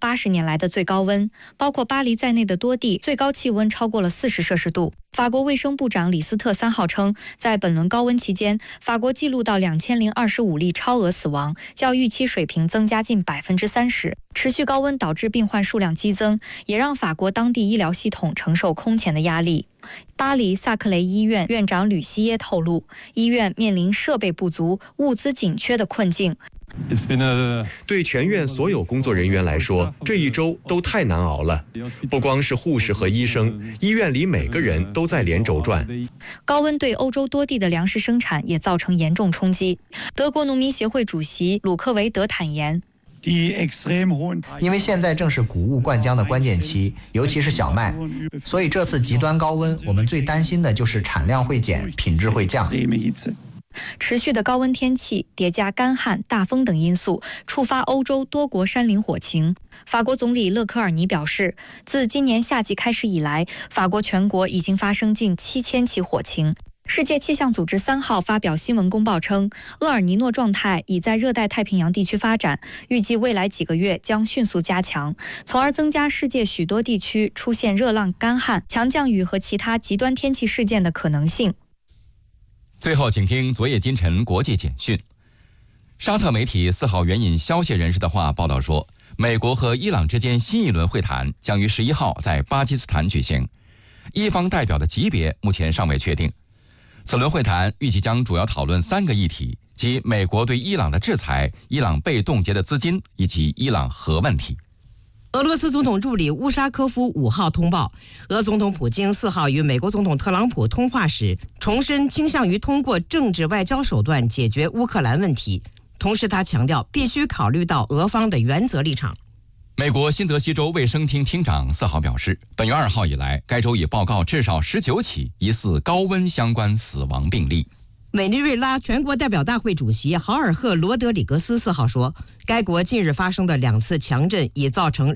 80年来的最高温，包括巴黎在内的多地最高气温超过了40摄氏度。法国卫生部长李斯特3号称，在本轮高温期间，法国记录到2025例超额死亡，较预期水平增加近30%。持续高温导致病患数量激增，也让法国当地医疗系统承受空前的压力。巴黎萨克雷医院院长吕西耶透露，医院面临设备不足、物资紧缺的困境。 对全院所有工作人员来说，这一周都太难熬了。不光是护士和医生，医院里每个人都在连轴转。 高温对欧洲多地的粮食生产也造成严重冲击。德国农民协会主席鲁克维德坦言， 因为现在正是谷物灌浆的关键期，尤其是小麦，所以这次极端高温，我们最担心的就是产量会减，品质会降。 持续的高温天气叠加干旱、大风等因素，触发欧洲多国山林火情。法国总理勒科尔尼表示，自今年夏季开始以来，法国全国已经发生近7000起火情。世界气象组织3号发表新闻公报称，厄尔尼诺状态已在热带太平洋地区发展，预计未来几个月将迅速加强，从而增加世界许多地区出现热浪、干旱、强降雨和其他极端天气事件的可能性。 最后，请听昨夜今晨国际简讯。沙特媒体4号援引消息人士的话报道说，美国和伊朗之间新一轮会谈将于11号在巴基斯坦举行，伊方代表的级别目前尚未确定。此轮会谈预计将主要讨论3个议题，即美国对伊朗的制裁、伊朗被冻结的资金以及伊朗核问题。 俄罗斯总统助理乌沙科夫5号通报，俄总统普京4号与美国总统特朗普通话时，重申倾向于通过政治外交手段解决乌克兰问题，同时他强调必须考虑到俄方的原则立场。 美国新泽西州卫生厅厅长4号表示，本月2号以来，该州已报告至少19起疑似高温相关死亡病例。 委内瑞拉全国代表大会主席豪尔赫·罗德里格斯4号说，该国近日发生的2次强震已造成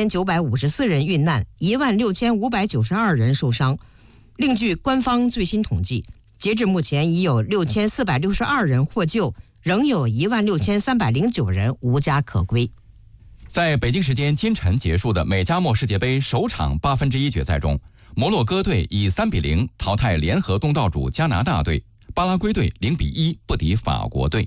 2954人遇难，16592人受伤。另据官方最新统计，截至目前已有6462人获救，仍有16309人无家可归。 在北京时间今晨结束的美加墨世界杯首场1/8决赛中，摩洛哥队以3-0淘汰联合东道主加拿大队，巴拉圭队0-1不敌法国队。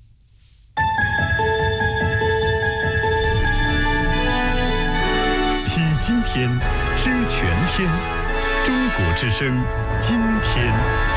听今天，知全天，中国之声，今天。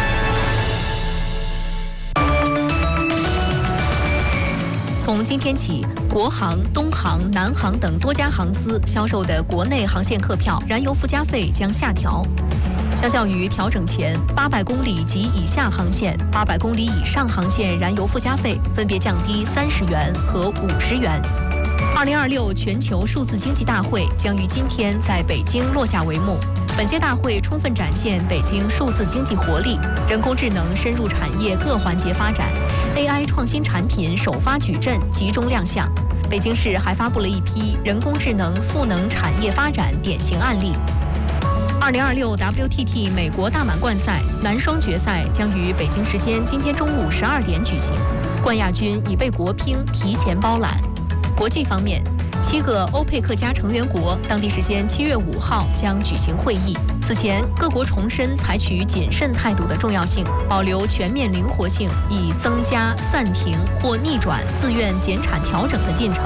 从今天起，国航、东航、南航等多家航司销售的国内航线客票燃油附加费将下调。相较于调整前，800公里及以下航线、800公里以上航线燃油附加费分别降低30元和50元。2026全球数字经济大会将于今天在北京落下帷幕。本届大会充分展现北京数字经济活力，人工智能深入产业各环节发展，AI 创新产品首发矩阵集中亮相。北京市还发布了一批人工智能赋能产业发展典型案例。2026 WTT 美国大满贯赛男双决赛将于北京时间今天中午12点举行，冠亚军已被国乒提前包揽。国际方面，7个欧佩克加成员国当地时间7月5号将举行会议。此前，各国重申采取谨慎态度的重要性，保留全面灵活性，以增加、暂停或逆转自愿减产调整的进程。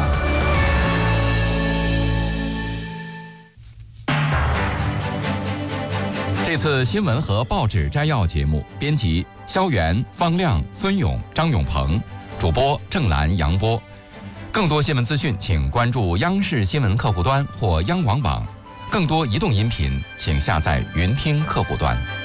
这次新闻和报纸摘要节目，编辑肖元、方亮、孙勇、张永鹏，主播郑兰、杨波。更多新闻资讯，请关注央视新闻客户端或央广网。更多移动音频，请下载云听客户端。